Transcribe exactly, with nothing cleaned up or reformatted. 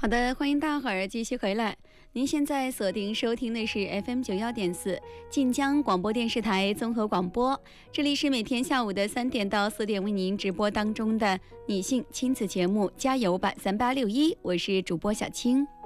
好的，欢迎大伙儿继续回来。您现在锁定收听的是 F M 九幺点四晋江广播电视台综合广播，这里是每天下午的三点到四点为您直播当中的女性亲子节目《加油吧三八六一》，我是主播小青。